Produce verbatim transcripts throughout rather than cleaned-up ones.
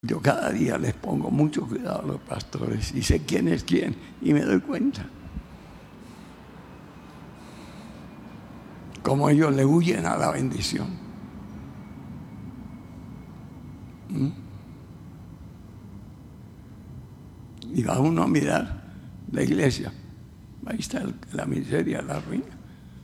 Yo cada día les pongo mucho cuidado a los pastores y sé quién es quién y me doy cuenta. Como ellos le huyen a la bendición. ¿Mm? Y va uno a mirar la iglesia. Ahí está la miseria, la ruina.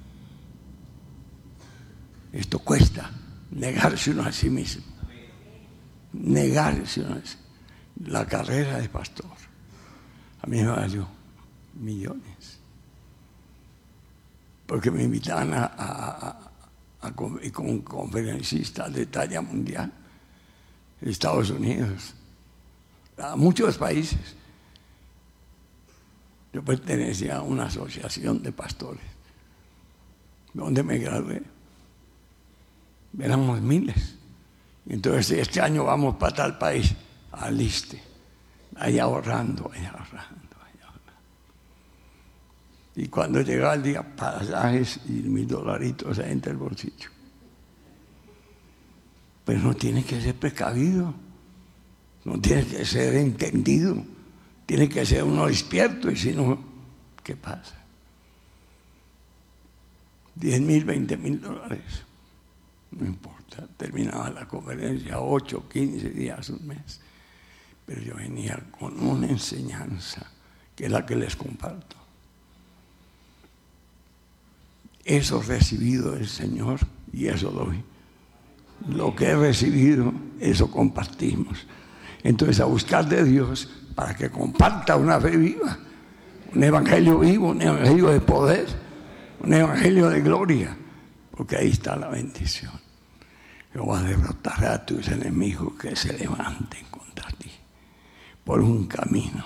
Esto cuesta negarse uno a sí mismo. Negarse uno a sí. La carrera de pastor a mí me valió millones. Porque me invitaban a, a, a, a con un conferencista de talla mundial, Estados Unidos, a muchos países. Yo pertenecía a una asociación de pastores, donde me gradué. Éramos miles. Entonces, este año vamos para tal país, aliste, allá ahorrando, allá ahorrando, allá ahorrando. Y cuando llegaba el día, pasajes y mis dolaritos ahí entre el bolsillo. Pero no tiene que ser precavido, no tiene que ser entendido, tiene que ser uno despierto, y si no, ¿qué pasa? diez mil, veinte mil dólares, no importa, terminaba la conferencia, ocho, quince días, un mes, pero yo venía con una enseñanza que es la que les comparto. Eso recibido del Señor y eso doy. Lo que he recibido, eso compartimos. Entonces, a buscar de Dios para que comparta una fe viva, un evangelio vivo, un evangelio de poder, un evangelio de gloria, porque ahí está la bendición. Jehová derrotará a tus enemigos que se levanten contra ti. Por un camino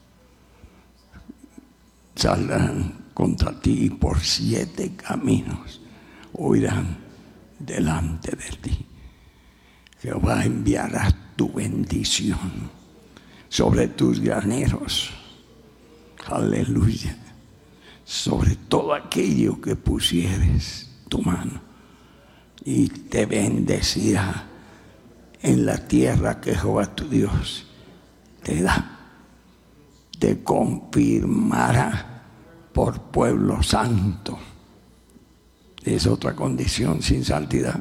saldrán contra ti y por siete caminos huirán delante de ti. Jehová enviará tu bendición sobre tus graneros. Aleluya. Sobre todo aquello que pusieres tu mano, y te bendecirá en la tierra que Jehová tu Dios te da. Te confirmará por pueblo santo. Es otra condición sin santidad.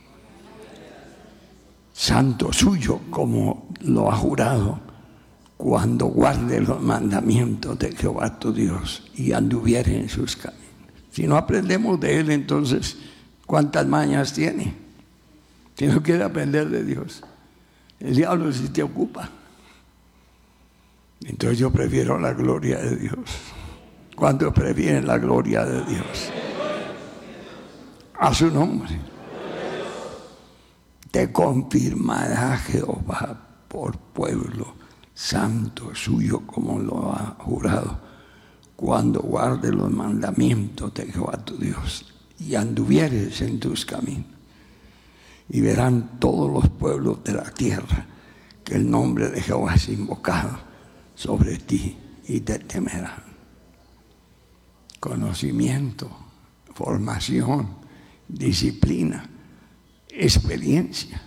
Santo suyo, como lo ha jurado, cuando guarde los mandamientos de Jehová tu Dios y anduviere en sus caminos. Si no aprendemos de él, entonces, ¿cuántas mañas tiene? Si no quiere aprender de Dios, el diablo sí te ocupa. Entonces yo prefiero la gloria de Dios. ¿Cuántos prefieren la gloria de Dios? A su nombre. Te confirmará Jehová por pueblo santo suyo, como lo ha jurado, cuando guarde los mandamientos de Jehová tu Dios y anduvieres en tus caminos. Y verán todos los pueblos de la tierra que el nombre de Jehová es invocado sobre ti y te temerán. Conocimiento, formación, disciplina, experiencia.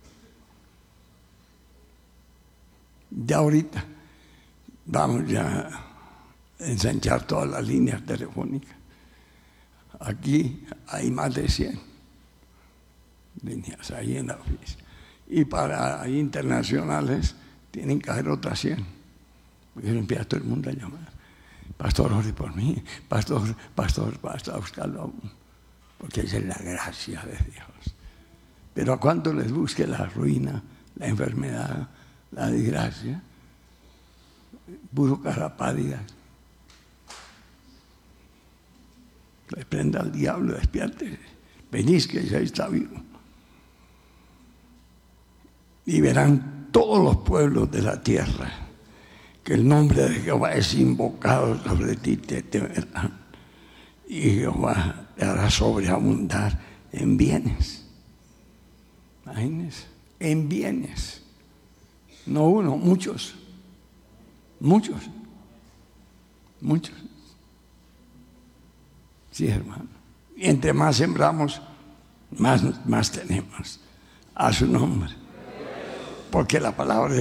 Ya ahorita vamos ya a ensanchar todas las líneas telefónicas. Aquí hay más de cien líneas ahí en la oficina. Y para internacionales tienen que haber otras cien. Porque empieza todo el mundo a llamar. Pastor, ore por mí. Pastor, pastor, pastor, a buscarlo aún. Porque esa es la gracia de Dios. Pero a cuánto les busque la ruina, la enfermedad, la desgracia, puro carapádigas. Le prenda al diablo, despierte, pellizque, ya está vivo. Y verán todos los pueblos de la tierra que el nombre de Jehová es invocado sobre ti, te temerán. Y Jehová te hará sobreabundar en bienes. Imagínense, en bienes. No uno, muchos. Muchos. Muchos. Sí, hermano. Y entre más sembramos, más, más tenemos. A su nombre. porque la palabra